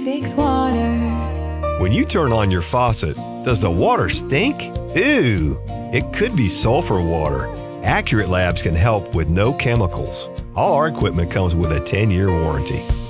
fix water. When you turn on your faucet, does the water stink? Ew! It could be sulfur water. Accurate Labs can help with no chemicals. All our equipment comes with a 10-year warranty.